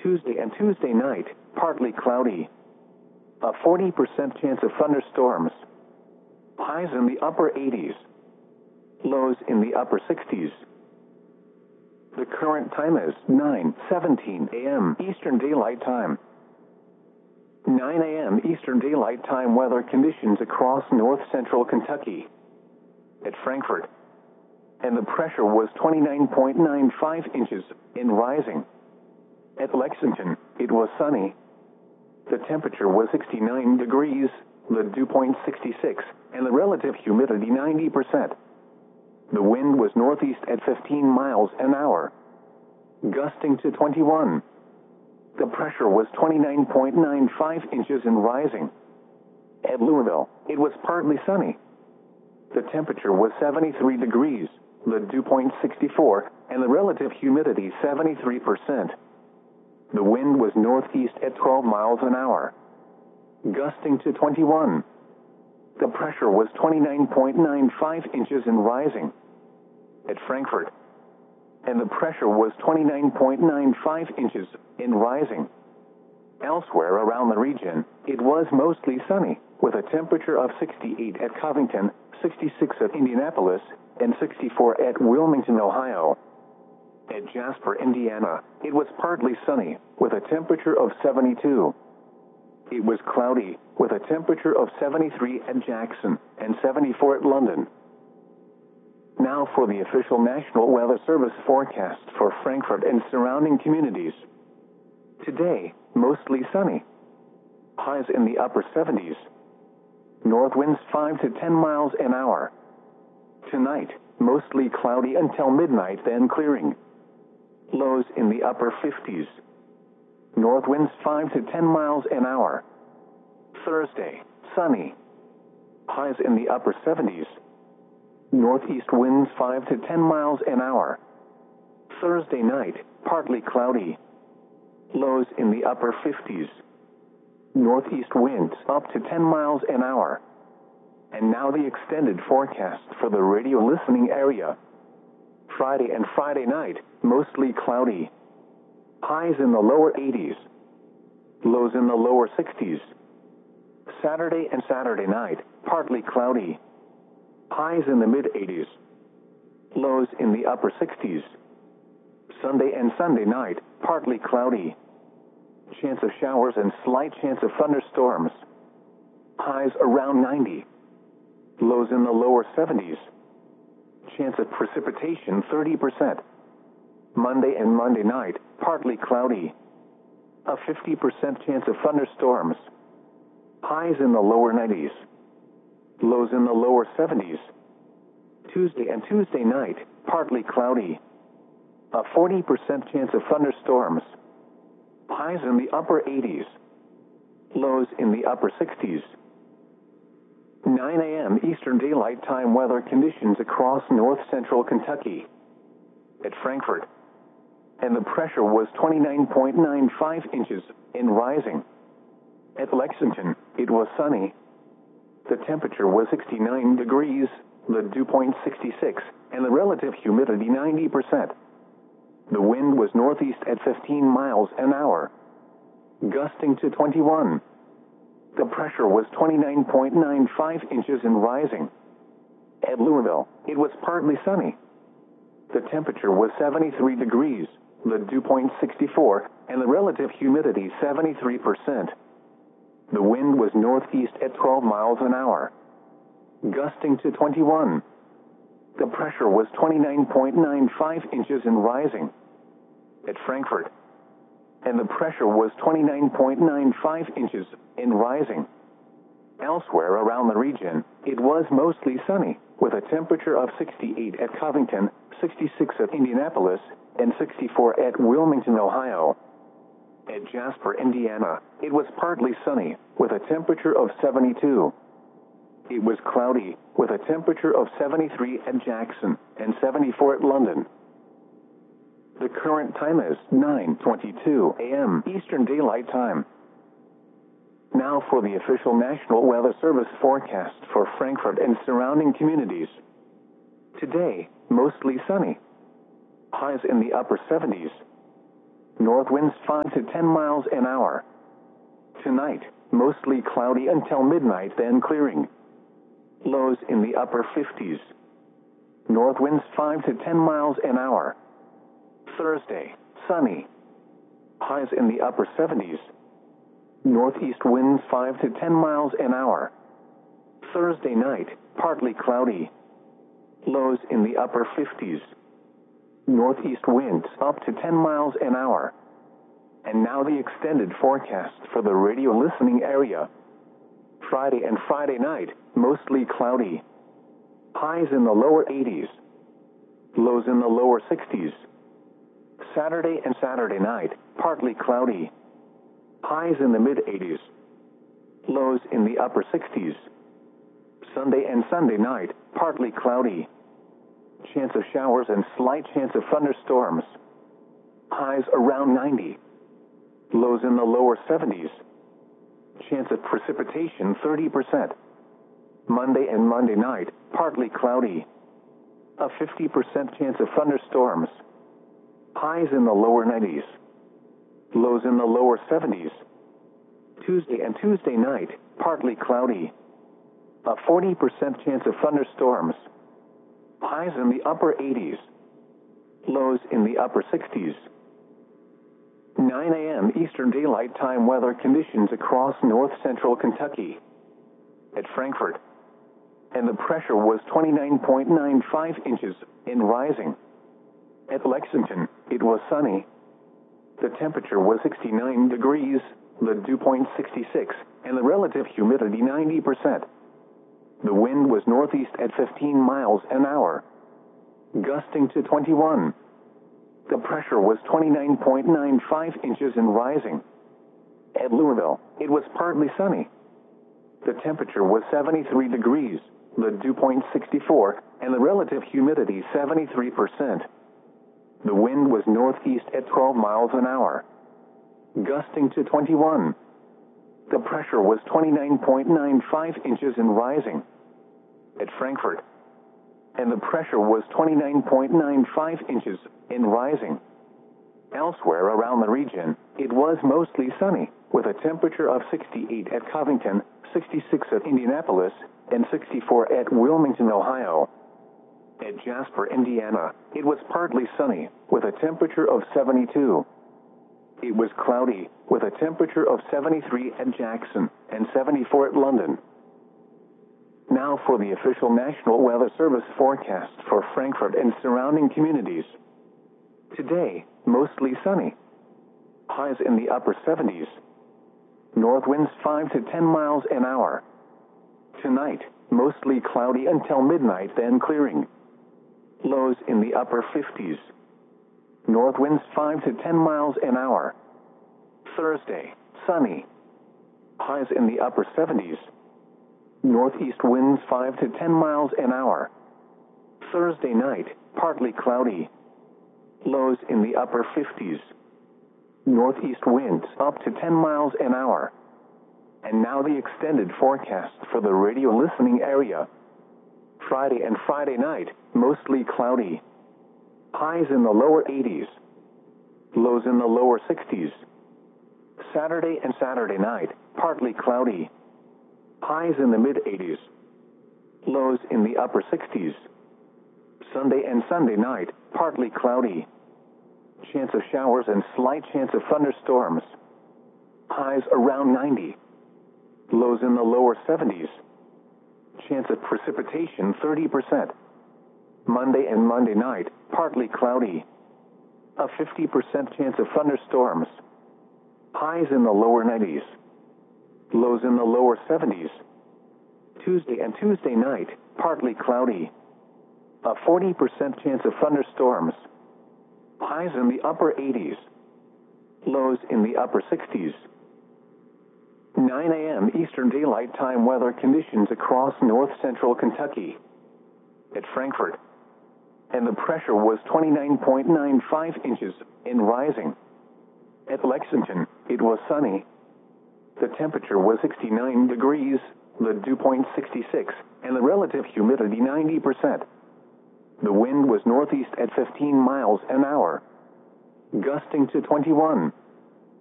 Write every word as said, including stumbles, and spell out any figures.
Tuesday and Tuesday night, partly cloudy. A forty percent chance of thunderstorms. Highs in the upper eighties. Lows in the upper sixties. The current time is nine seventeen a m Eastern Daylight Time. nine a m Eastern Daylight Time weather conditions across north-central Kentucky. At Frankfort. And the pressure was twenty-nine point nine five inches, in rising. At Lexington, it was sunny. The temperature was sixty-nine degrees, the dew point sixty-six, and the relative humidity ninety percent. The wind was northeast at fifteen miles an hour, gusting to twenty-one. The pressure was twenty-nine point nine five inches and rising. At Louisville, it was partly sunny. The temperature was seventy-three degrees, the dew point sixty-four, and the relative humidity seventy-three percent. The wind was northeast at twelve miles an hour, gusting to twenty-one. The pressure was twenty-nine point nine five inches and rising. At Frankfort. And the pressure was twenty-nine point nine five inches, in rising. Elsewhere around the region, it was mostly sunny, with a temperature of sixty-eight at Covington, sixty-six at Indianapolis, and sixty-four at Wilmington, Ohio. At Jasper, Indiana, it was partly sunny, with a temperature of seventy-two. It was cloudy, with a temperature of seventy-three at Jackson, and seventy-four at London. Now for the official National Weather Service forecast for Frankfort and surrounding communities. Today, mostly sunny. Highs in the upper seventies. North winds five to ten miles an hour. Tonight, mostly cloudy until midnight, then clearing. Lows in the upper fifties. North winds five to ten miles an hour. Thursday, sunny. Highs in the upper seventies. Northeast winds five to ten miles an hour. Thursday night, partly cloudy. Lows in the upper fifties. Northeast winds up to ten miles an hour. And now the extended forecast for the radio listening area. Friday and Friday night, mostly cloudy. Highs in the lower eighties. Lows in the lower sixties. Saturday and Saturday night, partly cloudy. Highs in the mid-eighties. Lows in the upper sixties. Sunday and Sunday night, partly cloudy. Chance of showers and slight chance of thunderstorms. Highs around ninety. Lows in the lower seventies. Chance of precipitation thirty percent. Monday and Monday night, partly cloudy. A fifty percent chance of thunderstorms. Highs in the lower nineties. Lows in the lower seventies. Tuesday and Tuesday night, partly cloudy. A forty percent chance of thunderstorms. Highs in the upper eighties. Lows in the upper sixties. nine a m Eastern Daylight Time weather conditions across north-central Kentucky. At Frankfort. And the pressure was twenty-nine point nine five inches, in rising. At Lexington, it was sunny. The temperature was sixty-nine degrees, the dew point sixty-six, and the relative humidity ninety percent. The wind was northeast at fifteen miles an hour, gusting to twenty-one. The pressure was twenty-nine point nine five inches and rising. At Louisville, it was partly sunny. The temperature was seventy-three degrees, the dew point sixty-four, and the relative humidity seventy-three percent. The wind was northeast at twelve miles an hour, gusting to twenty-one. The pressure was twenty-nine point nine five inches and rising. At Frankfort. And the pressure was twenty-nine point nine five inches, in rising. Elsewhere around the region, it was mostly sunny, with a temperature of sixty-eight at Covington, sixty-six at Indianapolis, and sixty-four at Wilmington, Ohio. At Jasper, Indiana, it was partly sunny, with a temperature of seventy-two. It was cloudy, with a temperature of seventy-three at Jackson, and seventy-four at London. The current time is nine twenty-two a m Eastern Daylight Time. Now for the official National Weather Service forecast for Frankfort and surrounding communities. Today, mostly sunny. Highs in the upper seventies. North winds five to ten miles an hour. Tonight, mostly cloudy until midnight, then clearing. Lows in the upper fifties. North winds five to ten miles an hour. Thursday, sunny. Highs in the upper seventies. Northeast winds five to ten miles an hour. Thursday night, partly cloudy. Lows in the upper fifties. Northeast winds up to ten miles an hour. And now the extended forecast for the radio listening area. Friday and Friday night, mostly cloudy. Highs in the lower eighties. Lows in the lower sixties. Saturday and Saturday night, partly cloudy. Highs in the mid eighties. Lows in the upper sixties. Sunday and Sunday night, partly cloudy. Chance of showers and slight chance of thunderstorms. Highs around ninety. Lows in the lower seventies. Chance of precipitation thirty percent. Monday and Monday night, partly cloudy. A fifty percent chance of thunderstorms. Highs in the lower nineties. Lows in the lower seventies. Tuesday and Tuesday night, partly cloudy. A forty percent chance of thunderstorms. Highs in the upper eighties. Lows in the upper sixties. nine a.m. Eastern Daylight Time weather conditions across north central Kentucky. At Frankfort. And the pressure was twenty-nine point nine five inches and rising. At Lexington, it was sunny. The temperature was sixty-nine degrees, the dew point sixty-six, and the relative humidity ninety percent. The wind was northeast at fifteen miles an hour, gusting to twenty-one. The pressure was twenty-nine point nine five inches and rising. At Louisville, it was partly sunny. The temperature was seventy-three degrees, the dew point sixty-four, and the relative humidity seventy-three percent. The wind was northeast at twelve miles an hour, gusting to twenty-one. The pressure was twenty-nine point nine five inches and rising. At Frankfort. And the pressure was twenty-nine point nine five inches and rising. Elsewhere around the region, it was mostly sunny, with a temperature of sixty-eight at Covington, sixty-six at Indianapolis, and sixty-four at Wilmington, Ohio. At Jasper, Indiana, it was partly sunny, with a temperature of seventy-two. It was cloudy, with a temperature of seventy-three at Jackson, and seventy-four at London. Now for the official National Weather Service forecast for Frankfort and surrounding communities. Today, mostly sunny. Highs in the upper seventies. North winds five to ten miles an hour. Tonight, mostly cloudy until midnight, then clearing. Lows in the upper fifties. North winds five to ten miles an hour. Thursday, sunny. Highs in the upper seventies. Northeast winds five to ten miles an hour. Thursday night, partly cloudy. Lows in the upper fifties. Northeast winds up to ten miles an hour. And now the extended forecast for the radio listening area. Friday and Friday night, mostly cloudy. Highs in the lower eighties. Lows in the lower sixties. Saturday and Saturday night, partly cloudy. Highs in the mid eighties. Lows in the upper sixties. Sunday and Sunday night, partly cloudy. Chance of showers and slight chance of thunderstorms. Highs around ninety. Lows in the lower seventies. Chance of precipitation thirty percent. Monday and Monday night, partly cloudy. A fifty percent chance of thunderstorms. Highs in the lower nineties. Lows in the lower seventies. Tuesday and Tuesday night, partly cloudy. A forty percent chance of thunderstorms. Highs in the upper eighties. Lows in the upper sixties. nine a.m. Eastern Daylight Time weather conditions across north central Kentucky. At Frankfort. And the pressure was twenty-nine point nine five inches and rising. At Lexington, it was sunny. The temperature was sixty-nine degrees, the dew point sixty-six, and the relative humidity ninety percent. The wind was northeast at fifteen miles an hour, gusting to twenty-one.